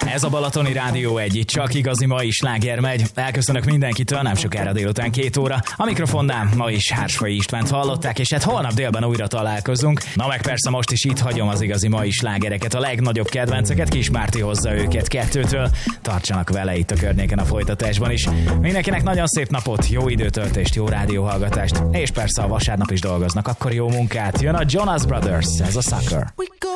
Ez a Balatoni Rádió egy csak igazi mai sláger megy. Elköszönök mindenkitől, nem sokára délután 2 óra. A mikrofonnál ma is Hársfai Istvánt hallották, és hát holnap délben újra találkozunk. Na meg persze most is itt hagyom az igazi mai slágereket, a legnagyobb kedvenceket, Kis Márti hozza őket 2-től. Tartsanak vele itt a környéken a folytatásban is. Mindenkinek nagyon szép napot, jó időtöltést, jó rádióhallgatást, és persze a vasárnap is dolgoznak, akkor jó munkát. Jön a Jonas Brothers, ez a Sucker.